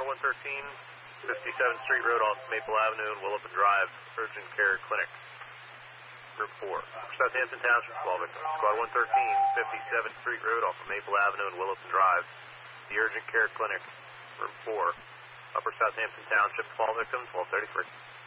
Squad 113, 57th Street Road off Maple Avenue and Willapa Drive, Urgent Care Clinic. Group 4. Southampton Township, 12 victims. Squad 113, 57th Street Road off of Maple Avenue and Willapa Drive, the Urgent Care Clinic. Group 4. Upper Southampton Township, 12 victims, 1233.